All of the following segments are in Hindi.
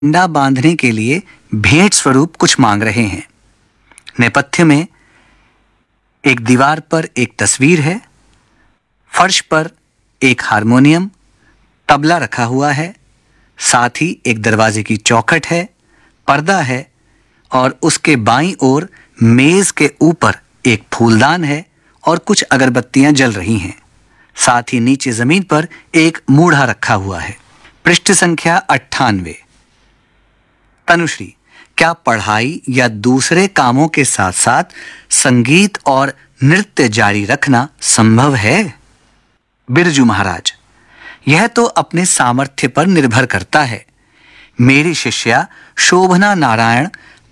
डंडा बांधने के लिए भेंट स्वरूप कुछ मांग रहे हैं। नेपथ्य में एक दीवार पर एक तस्वीर है, फर्श पर एक हारमोनियम, तबला रखा हुआ है, साथ ही एक दरवाजे की चौखट है, पर्दा है और उसके बाईं ओर मेज के ऊपर एक फूलदान है और कुछ अगरबत्तियां जल रही हैं। साथ ही नीचे जमीन पर एक मूढ़ा रखा हुआ है। पृष्ठ संख्या 98। तनुश्री, क्या पढ़ाई या दूसरे कामों के साथ साथ संगीत और नृत्य जारी रखना संभव है? बिरजू महाराज, यह तो अपने सामर्थ्य पर निर्भर करता है। मेरी शिष्या शोभना नारायण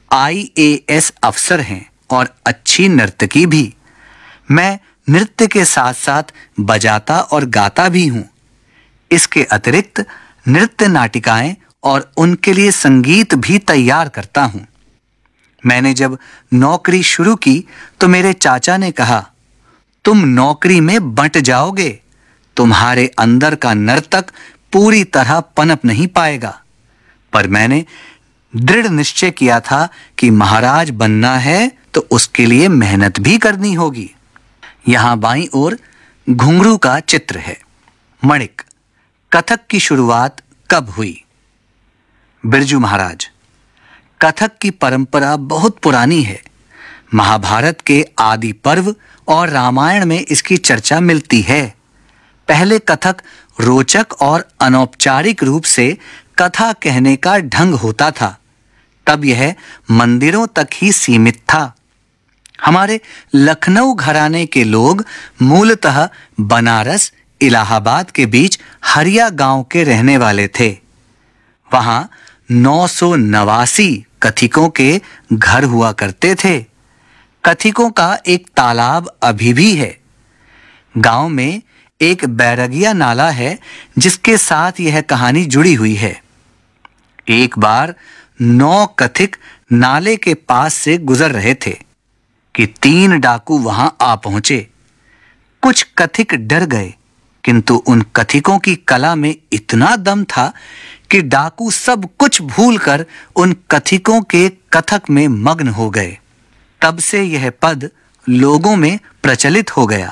IAS अफसर हैं और अच्छी नर्तकी भी। मैं नृत्य के साथ साथ बजाता और गाता भी हूँ। इसके अतिरिक्त नृत्य नाटिकाएं और उनके लिए संगीत भी तैयार करता हूँ। मैंने जब नौकरी शुरू की तो मेरे चाचा ने कहा, तुम नौकरी में बंट जाओगे, तुम्हारे अंदर का नर्तक पूरी तरह पनप नहीं पाएगा। पर मैंने दृढ़ निश्चय किया था कि महाराज बनना है तो उसके लिए मेहनत भी करनी होगी। यहाँ बाईं ओर घुंघरू का चित्र है। मणिक, कथक की शुरुआत कब हुई? बिरजू महाराज, कथक की परंपरा बहुत पुरानी है। महाभारत के आदि पर्व और रामायण में इसकी चर्चा मिलती है। पहले कथक रोचक और अनौपचारिक रूप से कथा कहने का ढंग होता था। तब यह मंदिरों तक ही सीमित था। हमारे लखनऊ घराने के लोग मूलतः बनारस, इलाहाबाद के बीच हरिया गांव के रहने वाले थे। वहां 989 कथिकों के घर हुआ करते थे। कथिकों का एक तालाब अभी भी है। गांव में एक बैरगिया नाला है जिसके साथ यह कहानी जुड़ी हुई है। एक बार 9 कथिक नाले के पास से गुजर रहे थे कि 3 डाकू वहां आ पहुंचे। कुछ कथिक डर गए, किंतु उन कथिकों की कला में इतना दम था कि डाकू सब कुछ भूलकर उन कथिकों के कथक में मग्न हो गए। तब से यह पद लोगों में प्रचलित हो गया।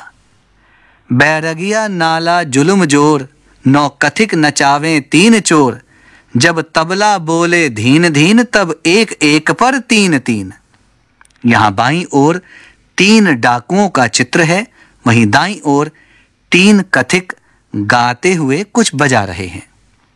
बैरगिया नाला जुलुम जोर, 9 कथिक नचावें 3 चोर, जब तबला बोले धीन धीन तब एक एक पर 3-3। यहाँ बाईं ओर 3 डाकुओं का चित्र है, वहीं दाईं ओर 3 कथिक गाते हुए कुछ बजा रहे हैं।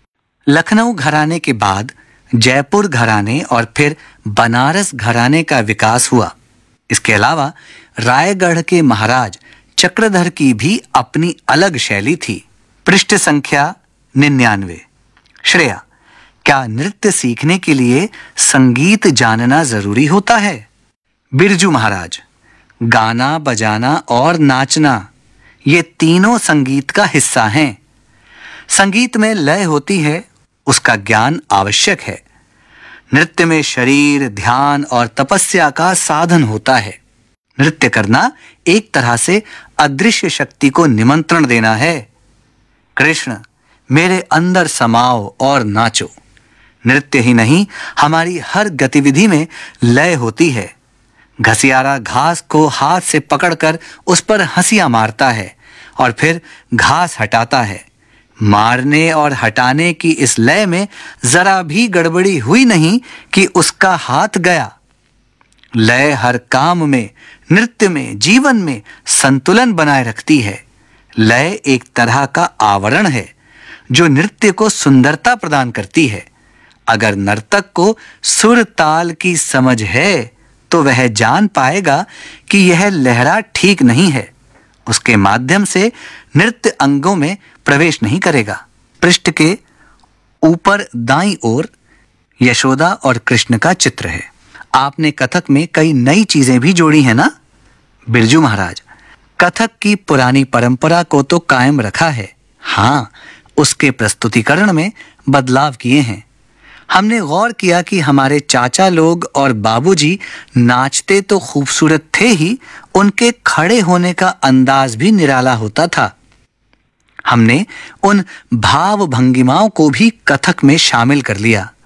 लखनऊ घराने के बाद जयपुर घराने और फिर बनारस घराने का विकास हुआ। इसके अलावा रायगढ़ के महाराज चक्रधर की भी अपनी अलग शैली थी। पृष्ठ संख्या 99। श्रेया, क्या नृत्य सीखने के लिए संगीत जानना जरूरी होता है? बिरजू महाराज, गाना बजाना और नाचना ये तीनों संगीत का हिस्सा हैं। संगीत में लय होती है, उसका ज्ञान आवश्यक है। नृत्य में शरीर, ध्यान और तपस्या का साधन होता है। नृत्य करना एक तरह से अदृश्य शक्ति को निमंत्रण देना है। कृष्ण, मेरे अंदर समाओ और नाचो। नृत्य ही नहीं, हमारी हर गतिविधि में लय होती है। घसियारा घास को हाथ से पकड़कर उस पर हंसियां मारता है और फिर घास हटाता है। मारने और हटाने की इस लय में जरा भी गड़बड़ी हुई नहीं कि उसका हाथ गया। लय हर काम में, नृत्य में, जीवन में संतुलन बनाए रखती है। लय एक तरह का आवरण है जो नृत्य को सुंदरता प्रदान करती है। अगर नर्तक को सुर ताल की समझ है तो वह जान पाएगा कि यह लहरा ठीक नहीं है। उसके माध्यम से नृत्य अंगों में प्रवेश नहीं करेगा। पृष्ठ के ऊपर दाईं ओर यशोदा और कृष्ण का चित्र है। आपने कथक में कई नई चीजें भी जोड़ी हैं ना? बिरजू महाराज, कथक की पुरानी परंपरा को तो कायम रखा है। हाँ, उसके प्रस्तुतिकरण में बदलाव किए हैं। हमने गौर किया कि हमारे चाचा लोग और बाबूजी नाचते तो खूबसूरत थे ही, उनके खड़े होने का अंदाज भी निराला होता था। हमने उन भाव भंगिमाओं को भी कथक में शामिल कर लिया।